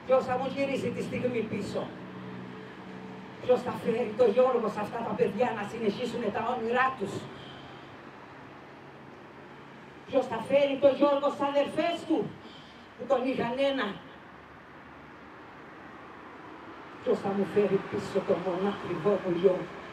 Ποιος θα μου γυρίσει τη στιγμή πίσω? Ποιος θα φέρει το Γιώργο σε αυτά τα παιδιά να συνεχίσουν τα όνειρά τους? Ποιος θα φέρει το Γιώργο στις αδερφές του που τον είχαν ένα? Ποιος θα μου φέρει πίσω το μονάκριβό μου γιο?